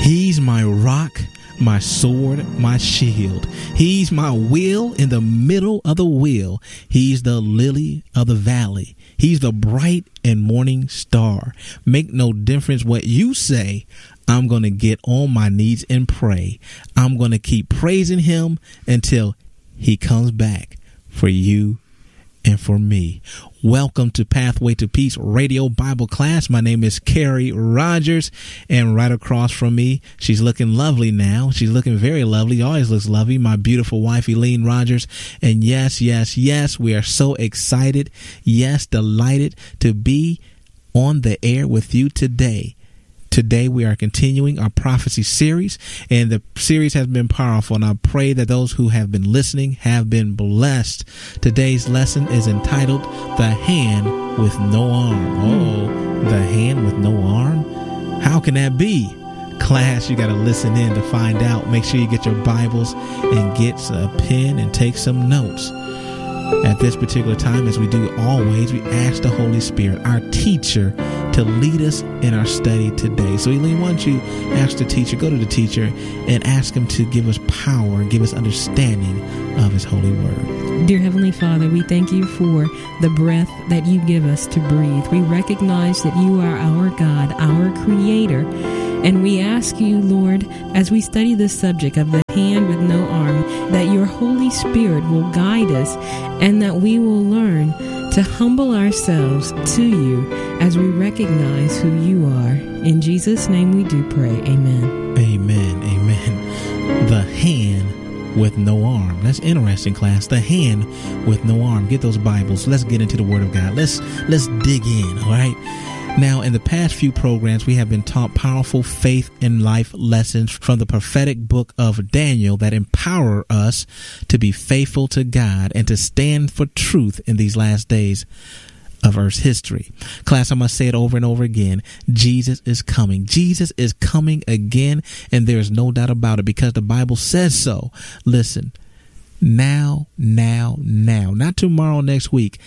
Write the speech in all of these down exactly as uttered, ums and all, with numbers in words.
He's my rock, my sword, my shield. He's my wheel in the middle of the wheel. He's the lily of the valley. He's the bright and morning star. Make no difference what you say. I'm going to get on my knees and pray. I'm going to keep praising him until he comes back for you and for me. Welcome to Pathway to Peace Radio Bible class. My name is Carrie Rogers, and right across from me, she's looking lovely now. She's looking very lovely. Always looks lovely. My beautiful wife, Elaine Rogers. And yes, yes, yes, we are so excited. Yes, delighted to be on the air with you today. Today we are continuing our prophecy series, and the series has been powerful, and I pray that those who have been listening have been blessed. Today's lesson is entitled The Hand with No Arm. Oh, the hand with no arm? How can that be? Class, you got to listen in to find out. Make sure you get your Bibles and get a pen and take some notes. At this particular time, as we do always, we ask the Holy Spirit, our teacher, to lead us in our study today. So, Elaine, why don't you ask the teacher, go to the teacher, and ask him to give us power and give us understanding of his holy word. Dear Heavenly Father, we thank you for the breath that you give us to breathe. We recognize that you are our God, our Creator. And we ask you, Lord, as we study this subject of the hand with no arm, that your Holy Spirit will guide us and that we will learn to humble ourselves to you as we recognize who you are. In Jesus' name we do pray. Amen. Amen. Amen. The hand with no arm. That's interesting, class. The hand with no arm. Get those Bibles. Let's get into the Word of God. Let's let's dig in, all right? Now, in the past few programs, we have been taught powerful faith and life lessons from the prophetic book of Daniel that empower us to be faithful to God and to stand for truth in these last days of Earth's history. Class, I must say it over and over again. Jesus is coming. Jesus is coming again, and there is no doubt about it because the Bible says so. Listen, now, now, now, not tomorrow, next week.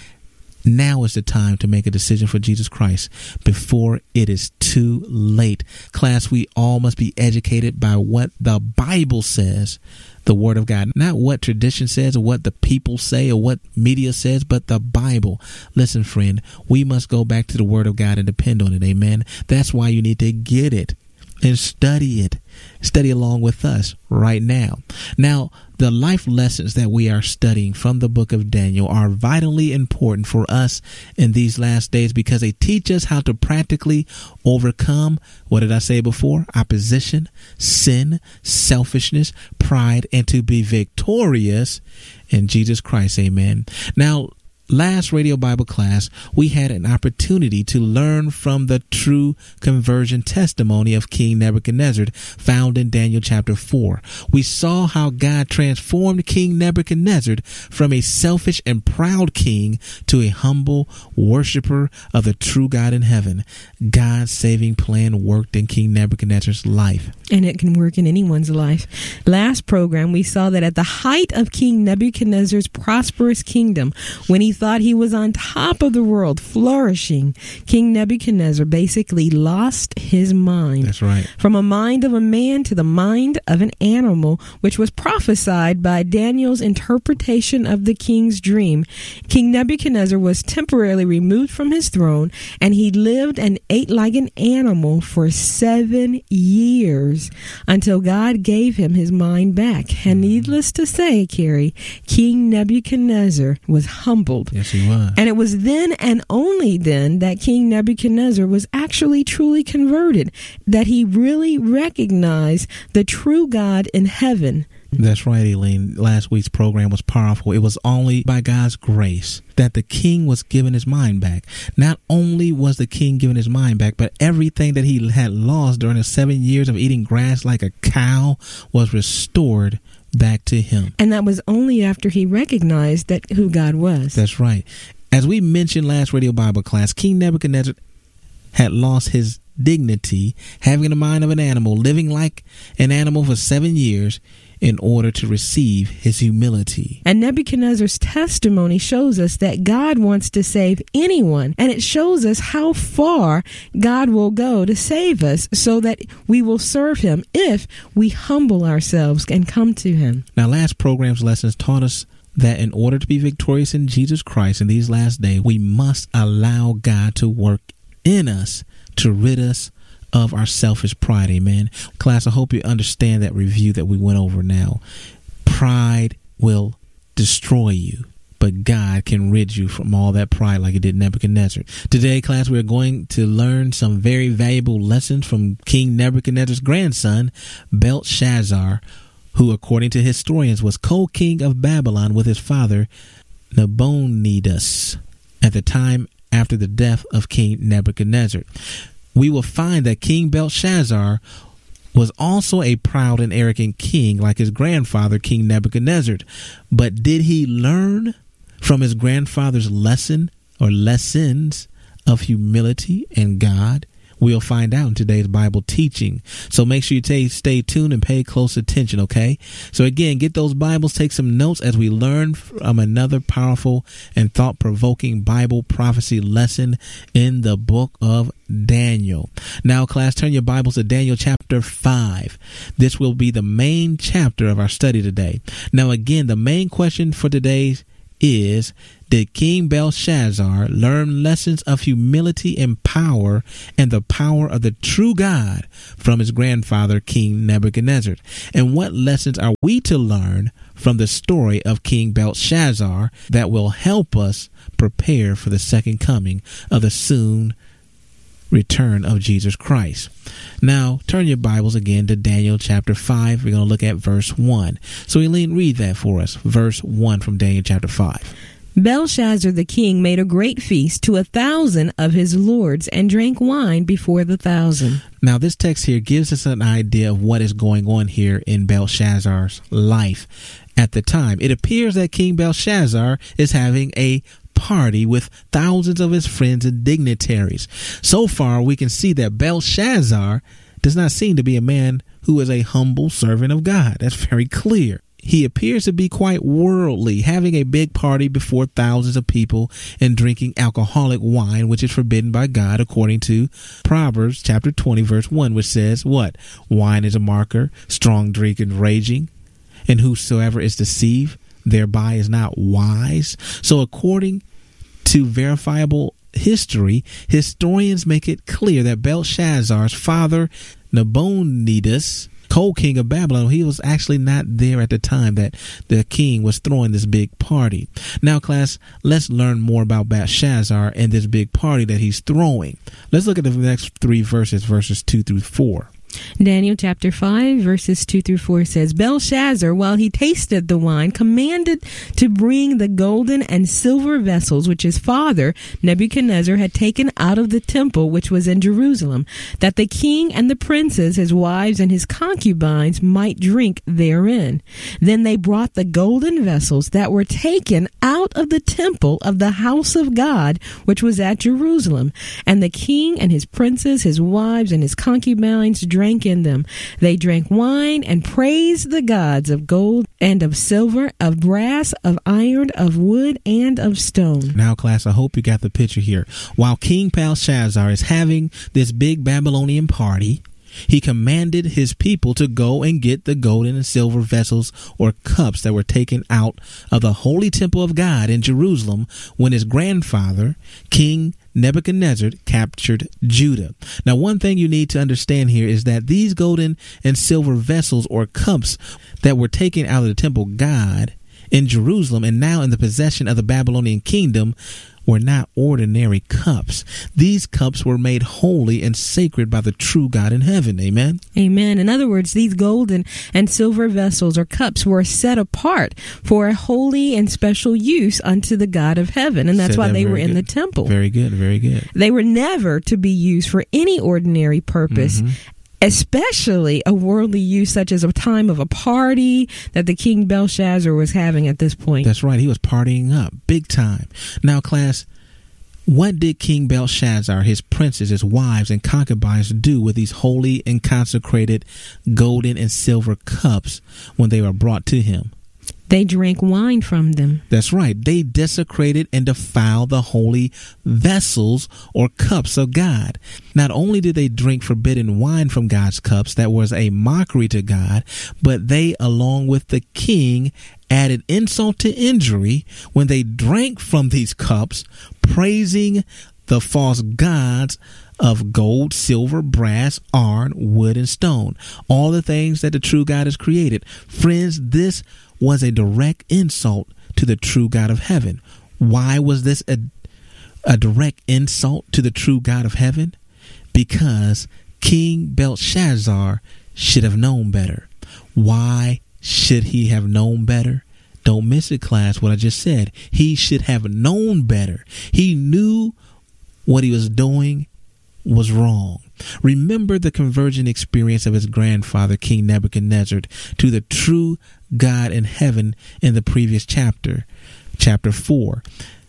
Now is the time to make a decision for Jesus Christ before it is too late. Class, we all must be educated by what the Bible says, the Word of God, not what tradition says or what the people say or what media says, but the Bible. Listen, friend, we must go back to the Word of God and depend on it. Amen. That's why you need to get it and study it. Study along with us right now. Now, the life lessons that we are studying from the book of Daniel are vitally important for us in these last days because they teach us how to practically overcome, what did I say before? Opposition, sin, selfishness, pride, and to be victorious in Jesus Christ. Amen. Now, last radio Bible class, we had an opportunity to learn from the true conversion testimony of King Nebuchadnezzar found in Daniel chapter four. We saw how God transformed King Nebuchadnezzar from a selfish and proud king to a humble worshiper of the true God in heaven. God's saving plan worked in King Nebuchadnezzar's life. And it can work in anyone's life. Last program, we saw that at the height of King Nebuchadnezzar's prosperous kingdom, when he thought he was on top of the world, flourishing, King Nebuchadnezzar basically lost his mind. That's right. From a mind of a man to the mind of an animal, which was prophesied by Daniel's interpretation of the king's dream. King Nebuchadnezzar was temporarily removed from his throne, and he lived and ate like an animal for seven years until God gave him his mind back. And needless to say, Carrie, King Nebuchadnezzar was humbled. Yes, he was. And it was then and only then that King Nebuchadnezzar was actually truly converted, that he really recognized the true God in heaven. That's right, Elaine. Last week's program was powerful. It was only by God's grace that the king was given his mind back. Not only was the king given his mind back, but everything that he had lost during the seven years of eating grass like a cow was restored back to him. And that was only after he recognized that who God was. That's right. As we mentioned last radio Bible class, King Nebuchadnezzar had lost his dignity, having the mind of an animal, living like an animal for seven years. in order to receive his humility. And Nebuchadnezzar's testimony shows us that God wants to save anyone, and it shows us how far God will go to save us so that we will serve him if we humble ourselves and come to him. Now, last program's lessons taught us that in order to be victorious in Jesus Christ in these last days, we must allow God to work in us to rid us of our selfish pride. Amen. Class, I hope you understand that review that we went over now. Pride will destroy you, but God can rid you from all that pride like he did Nebuchadnezzar. Today, class, we're going to learn some very valuable lessons from King Nebuchadnezzar's grandson, Belshazzar, who, according to historians, was co-king of Babylon with his father, Nabonidus, at the time after the death of King Nebuchadnezzar. We will find that King Belshazzar was also a proud and arrogant king like his grandfather, King Nebuchadnezzar. But did he learn from his grandfather's lesson or lessons of humility and God? We'll find out in today's Bible teaching. So make sure you t- stay tuned and pay close attention, okay? So again, get those Bibles, take some notes as we learn from another powerful and thought-provoking Bible prophecy lesson in the book of Daniel. Now, class, turn your Bibles to Daniel chapter five. This will be the main chapter of our study today. Now, again, the main question for today is, did King Belshazzar learn lessons of humility and power and the power of the true God from his grandfather, King Nebuchadnezzar? And what lessons are we to learn from the story of King Belshazzar that will help us prepare for the second coming of the soon return of Jesus Christ? Now, turn your Bibles again to Daniel chapter five. We're going to look at verse one. So, Eileen, read that for us. Verse one from Daniel chapter five. Belshazzar the king made a great feast to a thousand of his lords and drank wine before the thousand. Now, this text here gives us an idea of what is going on here in Belshazzar's life at the time. It appears that King Belshazzar is having a party with thousands of his friends and dignitaries. So far, we can see that Belshazzar does not seem to be a man who is a humble servant of God. That's very clear. He appears to be quite worldly, having a big party before thousands of people and drinking alcoholic wine, which is forbidden by God, according to Proverbs chapter twenty, verse one, which says, what? Wine is a marker, strong drink and raging, and whosoever is deceived thereby is not wise. So according to verifiable history, historians make it clear that Belshazzar's father, Nabonidus, co-king of Babylon, he was actually not there at the time that the king was throwing this big party. Now, class, let's learn more about Belshazzar and this big party that he's throwing. Let's look at the next three verses, verses two through four. Daniel chapter five, verses two through four says, Belshazzar, while he tasted the wine, commanded to bring the golden and silver vessels which his father Nebuchadnezzar had taken out of the temple which was in Jerusalem, that the king and the princes, his wives and his concubines, might drink therein. Then they brought the golden vessels that were taken out of the temple of the house of God which was at Jerusalem, and the king and his princes, his wives and his concubines drank drank in them. They drank wine and praised the gods of gold and of silver, of brass, of iron, of wood, and of stone. Now, class, I hope you got the picture here. While King Belshazzar is having this big Babylonian party, he commanded his people to go and get the golden and silver vessels or cups that were taken out of the holy temple of God in Jerusalem when his grandfather, King Nebuchadnezzar, captured Judah. Now, one thing you need to understand here is that these golden and silver vessels or cups that were taken out of the temple of God in Jerusalem and now in the possession of the Babylonian kingdom were not ordinary cups. These cups were made holy and sacred by the true God in heaven. Amen. Amen. In other words, these golden and silver vessels or cups were set apart for a holy and special use unto the God of heaven. And that's Said why that they were good. in the temple. Very good. Very good. They were never to be used for any ordinary purpose. Mm-hmm. Especially a worldly use such as a time of a party that the King Belshazzar was having at this point. That's right. He was partying up big time. Now, class, What did King Belshazzar, his princes, his wives, and concubines do with these holy and consecrated golden and silver cups when they were brought to him? They drank wine from them. That's right. They desecrated and defiled the holy vessels or cups of God. Not only did they drink forbidden wine from God's cups that was a mockery to God, but they, along with the king, added insult to injury when they drank from these cups, praising the false gods of gold, silver, brass, iron, wood, and stone. All the things that the true God has created. Friends, this was a direct insult to the true God of heaven. Why was this a, a direct insult to the true God of heaven? Because King Belshazzar should have known better. Why should he have known better? Don't miss it, class, what I just said. He should have known better. He knew what he was doing was wrong. Remember the conversion experience of his grandfather, King Nebuchadnezzar, to the true God in heaven in the previous chapter, chapter four.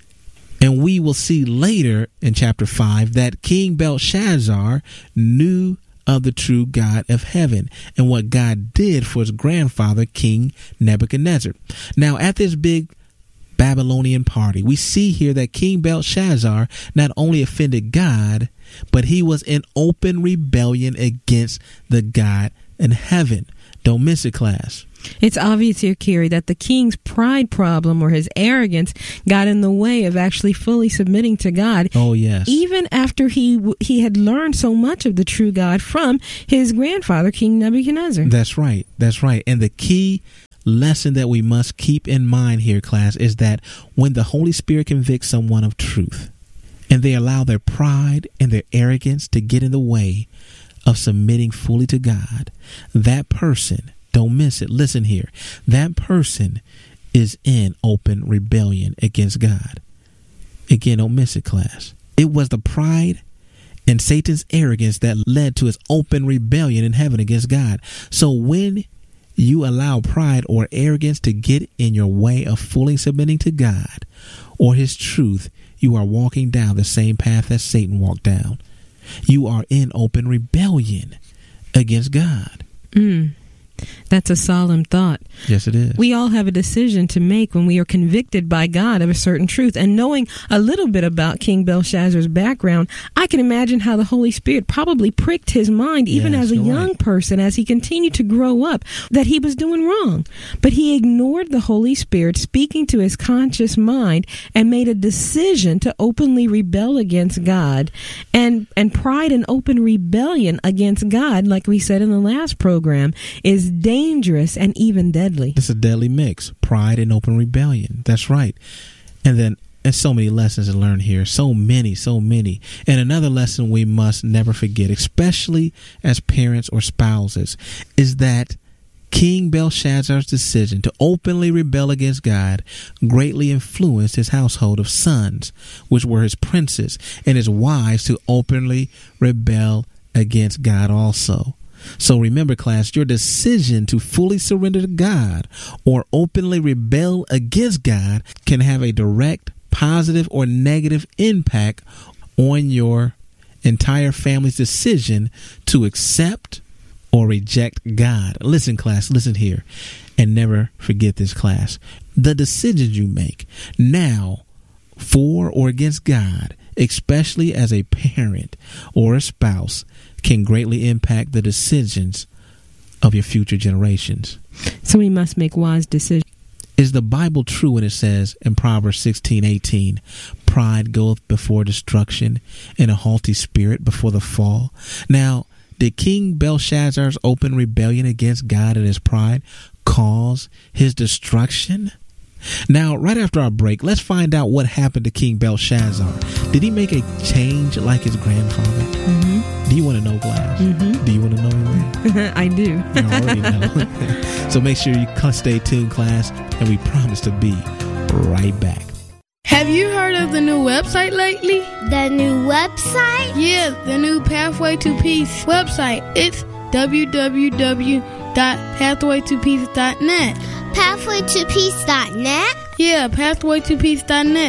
And we will see later in chapter five that King Belshazzar knew of the true God of heaven and what God did for his grandfather, King Nebuchadnezzar. Now, at this big Babylonian party, we see here that King Belshazzar not only offended God, but he was in open rebellion against the God in heaven. Don't miss it, class. It's obvious here, Kerry, that the king's pride problem or his arrogance got in the way of actually fully submitting to God. Oh, yes. Even after he he had learned so much of the true God from his grandfather, King Nebuchadnezzar. That's right. That's right. And the key lesson that we must keep in mind here, class, is that when the Holy Spirit convicts someone of truth and they allow their pride and their arrogance to get in the way of submitting fully to God, that person, don't miss it, listen here, that person is in open rebellion against God. Again, don't miss it, class. It was the pride and Satan's arrogance that led to his open rebellion in heaven against God. So when you allow pride or arrogance to get in your way of fully submitting to God or his truth, you are walking down the same path that Satan walked down. You are in open rebellion against God. Mm. That's a solemn thought. Yes, it is. We all have a decision to make when we are convicted by God of a certain truth. And knowing a little bit about King Belshazzar's background, I can imagine how the Holy Spirit probably pricked his mind, even yes, as a young right. person, as he continued to grow up, that he was doing wrong. But he ignored the Holy Spirit speaking to his conscious mind and made a decision to openly rebel against God. And, and pride and open rebellion against God, like we said in the last program, is dangerous and even deadly. It's a deadly mix, pride and open rebellion. That's right. And then and so many lessons to learn here. So many, so many. And another lesson we must never forget, especially as parents or spouses, is that King Belshazzar's decision to openly rebel against God greatly influenced his household of sons, which were his princes, and his wives to openly rebel against God also. So remember, class, your decision to fully surrender to God or openly rebel against God can have a direct positive or negative impact on your entire family's decision to accept or reject God. Listen, class, listen here, and never forget this, class. The decisions you make now for or against God, especially as a parent or a spouse, can greatly impact the decisions of your future generations. So we must make wise decisions. Is the Bible true when it says in Proverbs sixteen eighteen, pride goeth before destruction and a haughty spirit before the fall? Now, did King Belshazzar's open rebellion against God and his pride cause his destruction? Now, right after our break, let's find out what happened to King Belshazzar. Did he make a change like his grandfather? Mm-hmm. Do you want to know, Glass? Mm-hmm. Do you want to know him? I do. You already know. So make sure you stay tuned, class, and we promise to be right back. Have you heard of the new website lately? The new website? Yeah, the new Pathway to Peace website. It's w w w dot pathway to peace dot net. pathway to peace dot net? Yeah, pathway to peace dot net.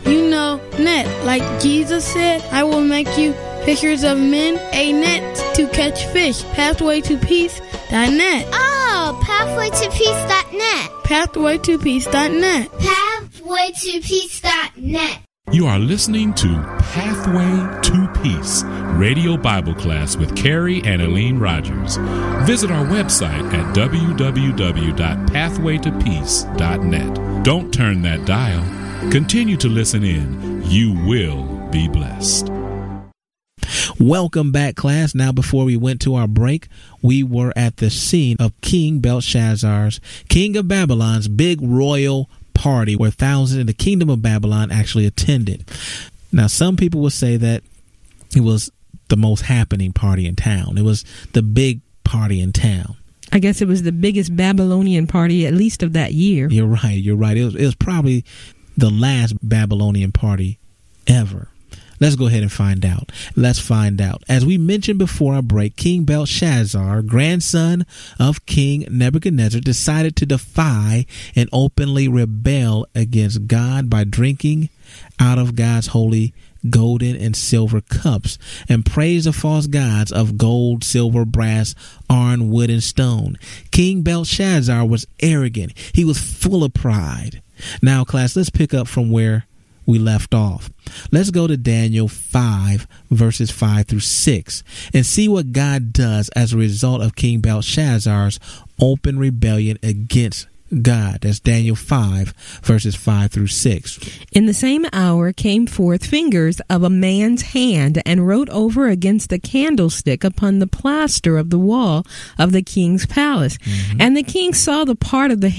you know, net. Like Jesus said, I will make you fishers of men, a net to catch fish. pathway to peace dot net. Oh, pathway to peace dot net. pathway to peace dot net. pathway to peace dot net. You are listening to Pathway to Peace, radio Bible class with Carrie and Elaine Rogers. Visit our website at w w w dot pathway to peace dot net. Don't turn that dial. Continue to listen in. You will be blessed. Welcome back, class. Now, before we went to our break, we were at the scene of King Belshazzar's, King of Babylon's big royal party where thousands in the kingdom of Babylon actually attended. Now, some people will say that it was the most happening party in town. It was the big party in town. I guess it was the biggest Babylonian party, at least of that year. You're right. You're right. It was, it was probably the last Babylonian party ever. Let's go ahead and find out. Let's find out. As we mentioned before our break, King Belshazzar, grandson of King Nebuchadnezzar, decided to defy and openly rebel against God by drinking out of God's holy golden and silver cups and praise the false gods of gold, silver, brass, iron, wood, and stone. King Belshazzar was arrogant. He was full of pride. Now, class, let's pick up from where we left off. Let's go to Daniel five, verses five through six, and see what God does as a result of King Belshazzar's open rebellion against God. That's Daniel five, verses five through six. In the same hour came forth fingers of a man's hand, and wrote over against the candlestick upon the plaster of the wall of the king's palace. Mm-hmm. And the king saw the part of the